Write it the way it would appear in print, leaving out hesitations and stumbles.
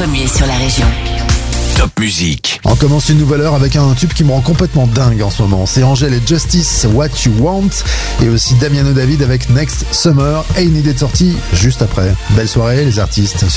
premier sur la région. Top Musique. On commence une nouvelle heure avec un tube qui me rend complètement dingue en ce moment. C'est Angèle et Justice, What You Want, et aussi Damiano David avec Next Summer. Et une idée de sortie juste après. Belle soirée les artistes sur